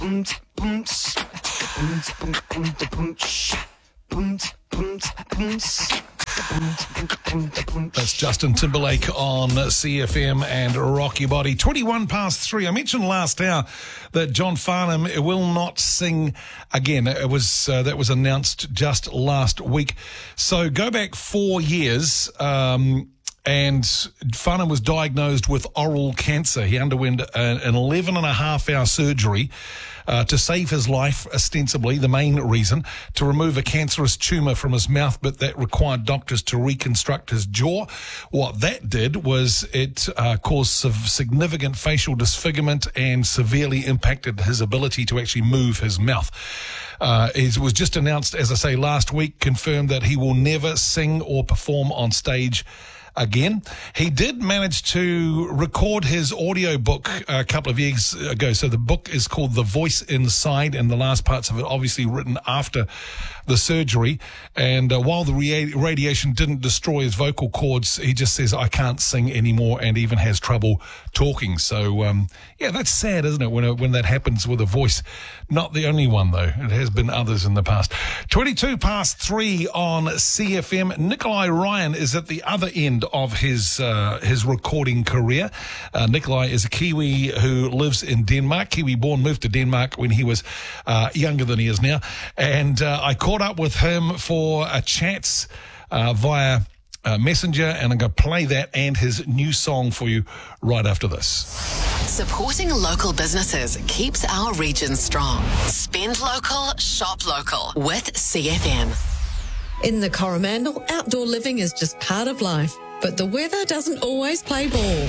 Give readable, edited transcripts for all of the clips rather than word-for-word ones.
That's Justin Timberlake on CFM and Rock Your Body. 3:21. I mentioned last hour that John Farnham will not sing again. That was announced just last week. So go back 4 years, and Farnham was diagnosed with oral cancer. He underwent an 11.5-hour surgery to save his life, ostensibly, the main reason, to remove a cancerous tumour from his mouth, but that required doctors to reconstruct his jaw. What that did was it caused significant facial disfigurement and severely impacted his ability to actually move his mouth. It was just announced, as I say, last week, confirmed that he will never sing or perform on stage again. He did manage to record his audio book a couple of years ago. So the book is called The Voice Inside, and the last parts of it obviously written after the surgery. And while the radiation didn't destroy his vocal cords, he just says, I can't sing anymore, and even has trouble talking. So, yeah, that's sad, isn't it, when that happens with a voice? Not the only one, though. It has been others in the past. 3:22 on CFM. Nikolai Ryan is at the other end of his recording career. Nikolai is a Kiwi who lives in Denmark. Kiwi born, moved to Denmark when he was younger than he is now. And I caught up with him for a chat via Messenger, and I'm going to play that and his new song for you right after this. Supporting local businesses keeps our region strong. Spend local, shop local with CFM. In the Coromandel, outdoor living is just part of life, but the weather doesn't always play ball.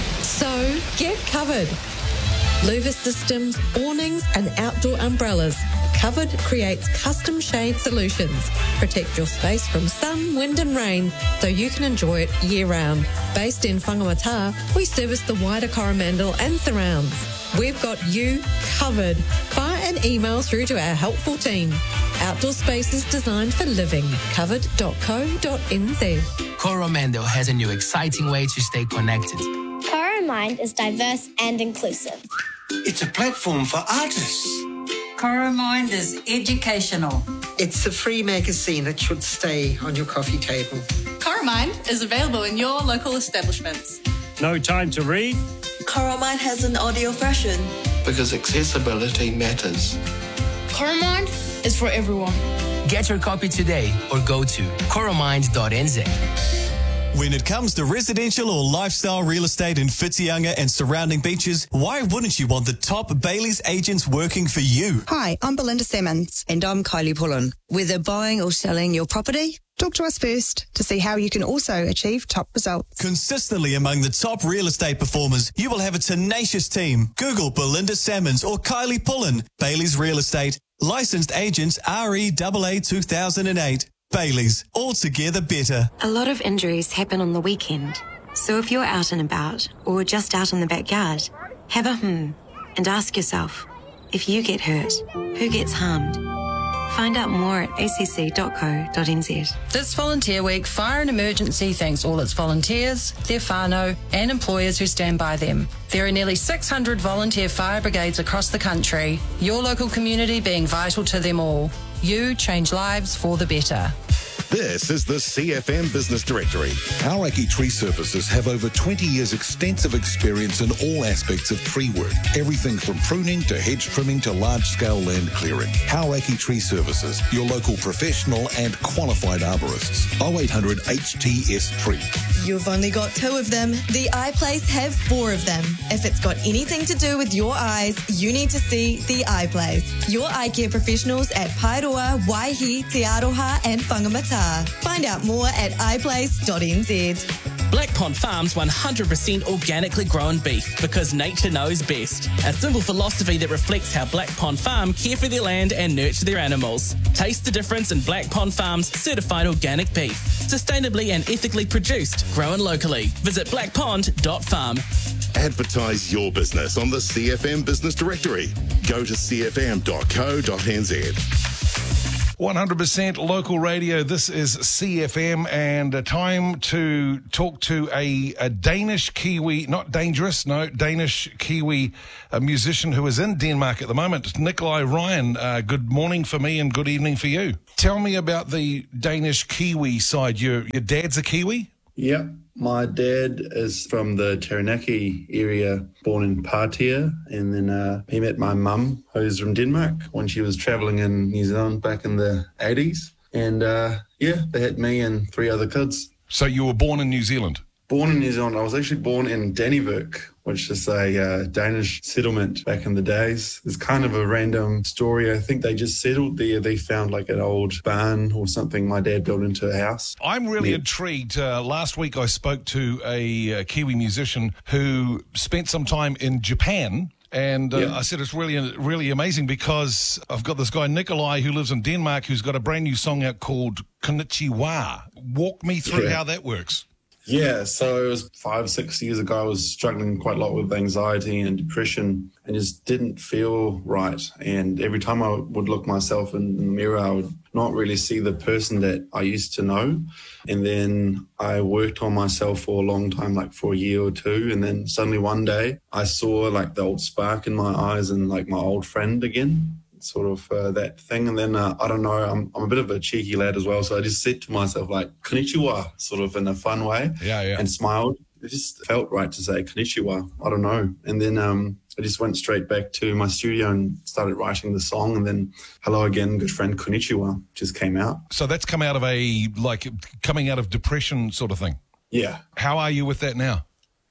So get covered. Louver systems, awnings and outdoor umbrellas. Covered creates custom shade solutions. Protect your space from sun, wind and rain so you can enjoy it year-round. Based in Whangamata, we service the wider Coromandel and surrounds. We've got you covered. Fire an email through to our helpful team. Outdoor spaces designed for living. Covered.co.nz. Coromandel has a new exciting way to stay connected. Coromind is diverse and inclusive. It's a platform for artists. Coromind is educational. It's a free magazine that should stay on your coffee table. Coromind is available in your local establishments. No time to read? Coromind has an audio version. Because accessibility matters. Coromind is for everyone. Get your copy today or go to coromind.nz. When it comes to residential or lifestyle real estate in Whitianga and surrounding beaches, why wouldn't you want the top Bailey's agents working for you? Hi, I'm Belinda Simmons. And I'm Kylie Pullen. Whether buying or selling your property, talk to us first to see how you can also achieve top results. Consistently among the top real estate performers, you will have a tenacious team. Google Belinda Salmons or Kylie Pullen. Bailey's Real Estate. Licensed agents REAA 2008. Bailey's, altogether better. A lot of injuries happen on the weekend. So if you're out and about or just out in the backyard, have a and ask yourself, if you get hurt, who gets harmed? Find out more at acc.co.nz. This Volunteer Week, Fire and Emergency thanks all its volunteers, their whānau and employers who stand by them. There are nearly 600 volunteer fire brigades across the country, your local community being vital to them all. You change lives for the better. This is the CFM Business Directory. Hauraki Tree Services have over 20 years extensive experience in all aspects of tree work. Everything from pruning to hedge trimming to large-scale land clearing. Hauraki Tree Services, your local professional and qualified arborists. 0800 HTS Tree. You've only got 2 of them. The Eye Place have 4 of them. If it's got anything to do with your eyes, you need to see The Eye Place. Your eye care professionals at Paeroa, Waihi, Te Aroha and Whangamata. Find out more at iplace.nz. Black Pond Farms 100% organically grown beef because nature knows best. A simple philosophy that reflects how Black Pond Farm care for their land and nurture their animals. Taste the difference in Black Pond Farm's certified organic beef. Sustainably and ethically produced, grown locally. Visit blackpond.farm. Advertise your business on the CFM Business Directory. Go to cfm.co.nz. 100% local radio. This is CFM, and time to talk to a Danish Kiwi, not dangerous, no, Danish Kiwi musician who is in Denmark at the moment. Nikolai Ryan, good morning for me and good evening for you. Tell me about the Danish Kiwi side. Your dad's a Kiwi? Yeah, my dad is from the Taranaki area, born in Partia, and then he met my mum, who's from Denmark, when she was travelling in New Zealand back in the 80s. And they had me and 3 other kids. So you were born in New Zealand? Born in New Zealand. I was actually born in Dannevirke, which is a Danish settlement back in the days. It's kind of a random story. I think they just settled there. They found like an old barn or something my dad built into a house. I'm really intrigued. Last week I spoke to a Kiwi musician who spent some time in Japan. And I said it's really, really amazing because I've got this guy, Nikolai, who lives in Denmark, who's got a brand new song out called Konnichiwa. Walk me through how that works. Yeah, so it was 5-6 years ago. I was struggling quite a lot with anxiety and depression and just didn't feel right. And every time I would look myself in the mirror, I would not really see the person that I used to know. And then I worked on myself for a long time, like for a year or 2. And then suddenly one day I saw like the old spark in my eyes and like my old friend again. Sort of that thing. And then I don't know, I'm a bit of a cheeky lad as well, so I just said to myself like konnichiwa, sort of in a fun way, and smiled. It just felt right to say konnichiwa. I don't know. And then I just went straight back to my studio and started writing the song, and then hello again, good friend, konnichiwa just came out. So that's come out of coming out of depression sort of thing? Yeah. How are you with that now?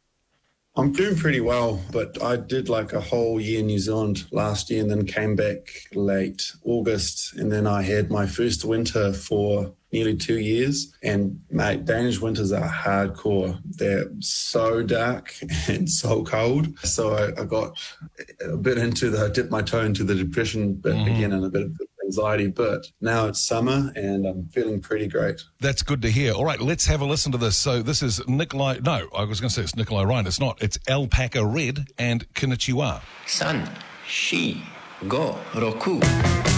I'm doing pretty well, but I did like a whole year in New Zealand last year and then came back late August, and then I had my first winter for nearly 2 years. And mate, Danish winters are hardcore. They're so dark and so cold. So I got a bit dipped my toe into the depression bit again, and a bit of anxiety, but now it's summer and I'm feeling pretty great. That's good to hear. All right, let's have a listen to this. So this is Nikolai, no, I was going to say it's Nikolai Ryan. It's not. It's Alpaca Red and Konnichiwa. San, shi, go, roku.